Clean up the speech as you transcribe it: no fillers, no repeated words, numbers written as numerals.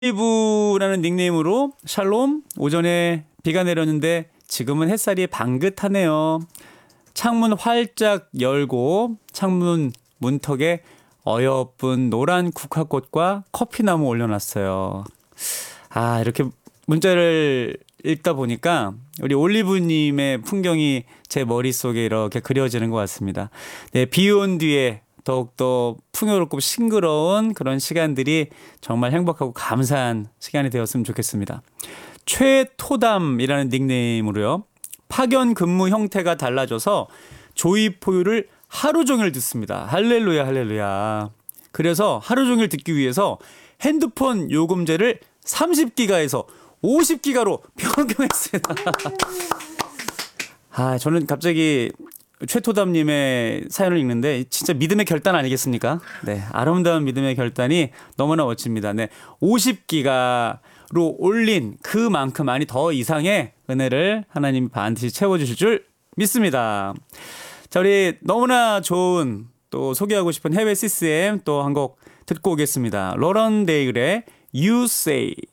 올리브라는 닉네임으로 샬롬, 오전에 비가 내렸는데 지금은 햇살이 방긋하네요. 창문 활짝 열고 창문 문턱에 어여쁜 노란 국화꽃과 커피나무 올려놨어요. 이렇게 문자를 읽다 보니까 우리 올리브님의 풍경이 제 머릿속에 이렇게 그려지는 것 같습니다. 네, 비 온 뒤에 더욱더 풍요롭고 싱그러운 그런 시간들이 정말 행복하고 감사한 시간이 되었으면 좋겠습니다. 최토담이라는 닉네임으로요. 파견 근무 형태가 달라져서 조이포유를 하루 종일 듣습니다. 할렐루야 할렐루야. 그래서 하루 종일 듣기 위해서 핸드폰 요금제를 30기가에서 50기가로 변경했습니다. 저는 갑자기 최토담님의 사연을 읽는데 진짜 믿음의 결단 아니겠습니까? 네, 아름다운 믿음의 결단이 너무나 멋집니다. 네, 50기가로 올린 그만큼 아니 더 이상의 은혜를 하나님이 반드시 채워주실 줄 믿습니다. 자, 우리 너무나 좋은 또 소개하고 싶은 해외 CCM 또 한 곡 듣고 오겠습니다. 로런 데일의 You Say.